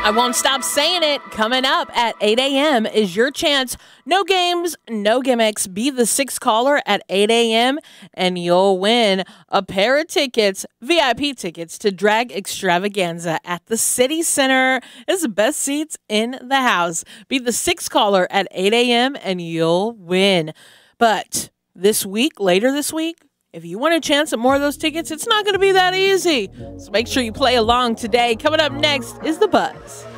I won't stop saying it. Coming up at 8 a.m. is your chance. No games, no gimmicks. Be the sixth caller at 8 a.m. and you'll win a pair of tickets, VIP tickets to Drag Extravaganza at the City Center. It's the best seats in the house. Be the sixth caller at 8 a.m. and you'll win. But later this week, if you want a chance at more of those tickets, it's not going to be that easy. So make sure you play along today. Coming up next is The Buzz.